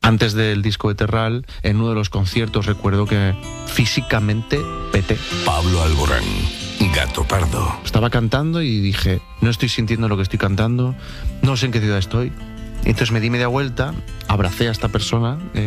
Antes del disco de Terral, en uno de los conciertos recuerdo que físicamente peté. Pablo Alborán, Gato Pardo. Estaba cantando y dije, no estoy sintiendo lo que estoy cantando, no sé en qué ciudad estoy. Entonces me di media vuelta, abracé a esta persona